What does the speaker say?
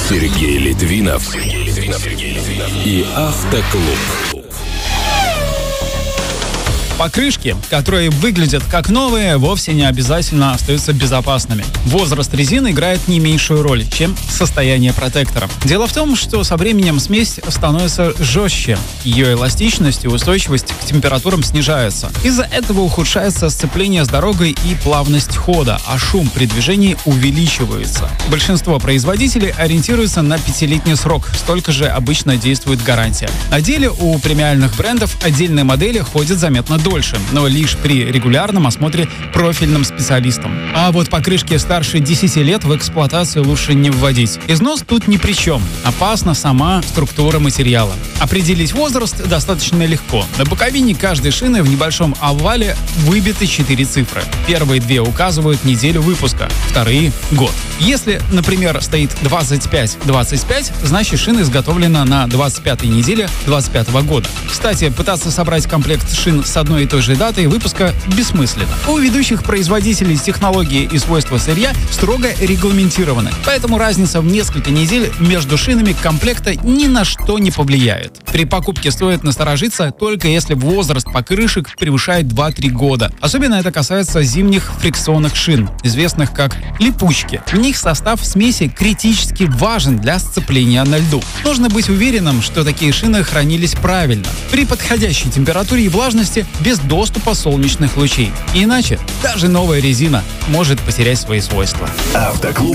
Сергей Литвинов и Автоклуб. Покрышки, которые выглядят как новые, вовсе не обязательно остаются безопасными. Возраст резины играет не меньшую роль, чем состояние протектора. Дело в том, что со временем смесь становится жестче. Ее эластичность и устойчивость к температурам снижаются. Из-за этого ухудшается сцепление с дорогой и плавность хода, а шум при движении увеличивается. Большинство производителей ориентируются на 5-летний срок, столько же обычно действует гарантия. На деле у премиальных брендов отдельные модели ходят заметно дольше, но лишь при регулярном осмотре профильным специалистом. А вот покрышки старше 10 лет в эксплуатацию лучше не вводить. Износ тут ни при чем. Опасна сама структура материала. Определить возраст достаточно легко. На боковине каждой шины в небольшом овале выбиты 4 цифры. Первые 2 указывают неделю выпуска, вторые — год. Если, например, стоит 25-25, значит шина изготовлена на 25-й неделе 25-го года. Кстати, пытаться собрать комплект шин с одной и той же датой выпуска бессмысленно. У ведущих производителей технологии и свойства сырья строго регламентированы, поэтому разница в несколько недель между шинами комплекта ни на что не повлияет. При покупке стоит насторожиться только если возраст покрышек превышает 2-3 года. Особенно это касается зимних фрикционных шин, известных как липучки. В них состав смеси критически важен для сцепления на льду. Нужно быть уверенным, что такие шины хранились правильно, при подходящей температуре и влажности, без доступа солнечных лучей. Иначе даже новая резина может потерять свои свойства. Автоклуб